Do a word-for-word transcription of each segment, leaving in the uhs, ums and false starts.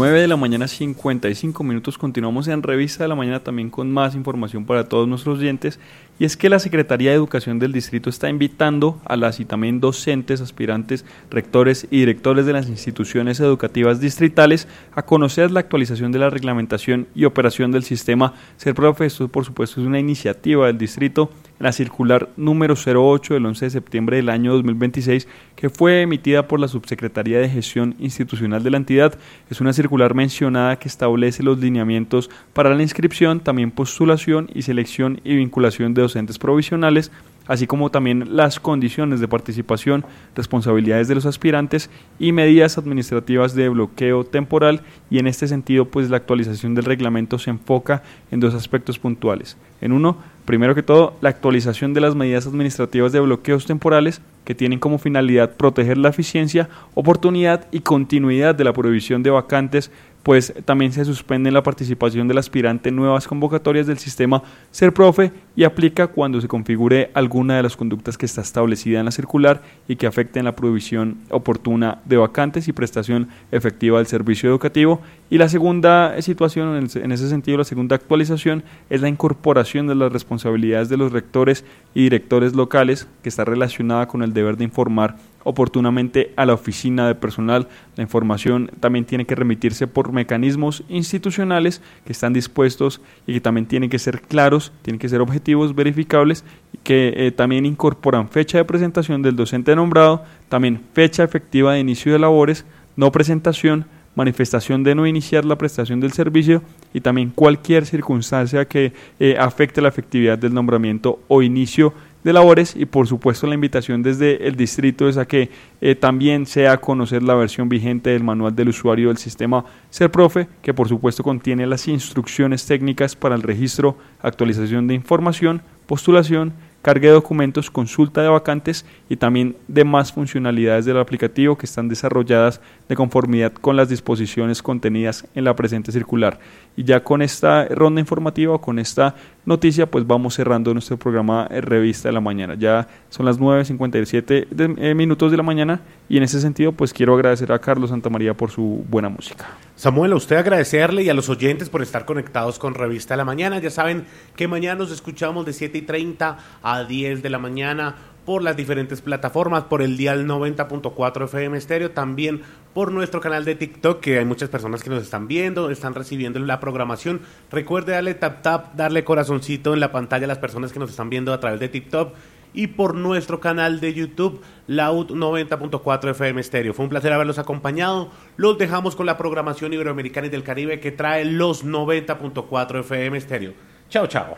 nueve de la mañana, cincuenta y cinco minutos. Continuamos en Revista de la Mañana también con más información para todos nuestros oyentes. Y es que la Secretaría de Educación del Distrito está invitando a las y también docentes, aspirantes, rectores y directores de las instituciones educativas distritales a conocer la actualización de la reglamentación y operación del sistema SERPROFE. Esto, por supuesto, es una iniciativa del distrito en la circular número cero ocho del once de septiembre del año dos mil veintiséis, que fue emitida por la Subsecretaría de Gestión Institucional de la entidad. Es una circular mencionada que establece los lineamientos para la inscripción, también postulación y selección y vinculación de docentes provisionales, así como también las condiciones de participación, responsabilidades de los aspirantes y medidas administrativas de bloqueo temporal. Y en este sentido, pues la actualización del reglamento se enfoca en dos aspectos puntuales. En uno, primero que todo, la actualización de las medidas administrativas de bloqueos temporales, que tienen como finalidad proteger la eficiencia, oportunidad y continuidad de la provisión de vacantes, pues también se suspende la participación del aspirante en nuevas convocatorias del sistema SERPROFE y aplica cuando se configure alguna de las conductas que está establecida en la circular y que afecten la provisión oportuna de vacantes y prestación efectiva del servicio educativo. Y la segunda situación, en ese sentido, la segunda actualización es la incorporación de las responsabilidades de los rectores y directores locales, que está relacionada con el deber de informar oportunamente a la oficina de personal. La información también tiene que remitirse por mecanismos institucionales que están dispuestos y que también tienen que ser claros, tienen que ser objetivos, verificables, y que eh, también incorporan fecha de presentación del docente nombrado, también fecha efectiva de inicio de labores, no presentación, manifestación de no iniciar la prestación del servicio y también cualquier circunstancia que eh, afecte la efectividad del nombramiento o inicio de labores. Y por supuesto la invitación desde el distrito es a que eh, también sea a conocer la versión vigente del manual del usuario del sistema SERPROFE, que por supuesto contiene las instrucciones técnicas para el registro, actualización de información, postulación, carga de documentos, consulta de vacantes y también demás funcionalidades del aplicativo que están desarrolladas de conformidad con las disposiciones contenidas en la presente circular. Y ya con esta ronda informativa, con esta noticia, pues vamos cerrando nuestro programa Revista de la Mañana. Ya son las nueve cincuenta y siete de, eh, minutos de la mañana y en ese sentido pues quiero agradecer a Carlos Santamaría por su buena música. Samuel, a usted agradecerle y a los oyentes por estar conectados con Revista de la Mañana. Ya saben que mañana nos escuchamos de siete y treinta a diez de la mañana por las diferentes plataformas, por el dial noventa punto cuatro F M Estéreo, también por nuestro canal de TikTok, que hay muchas personas que nos están viendo, están recibiendo la programación. Recuerde darle tap tap, darle corazoncito en la pantalla a las personas que nos están viendo a través de TikTok, y por nuestro canal de YouTube, Laud noventa punto cuatro F M Estéreo. Fue un placer haberlos acompañado. Los dejamos con la programación iberoamericana y del Caribe que trae los noventa punto cuatro F M Estéreo. Chao, chao.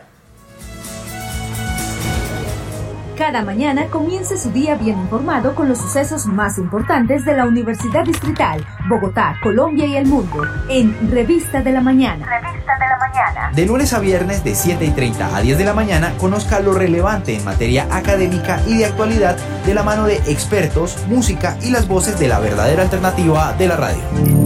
Cada mañana comience su día bien informado con los sucesos más importantes de la Universidad Distrital, Bogotá, Colombia y el mundo, en Revista de la Mañana. Revista de la Mañana. De lunes a viernes de siete y treinta a diez de la mañana, conozca lo relevante en materia académica y de actualidad de la mano de expertos, música y las voces de la verdadera alternativa de la radio.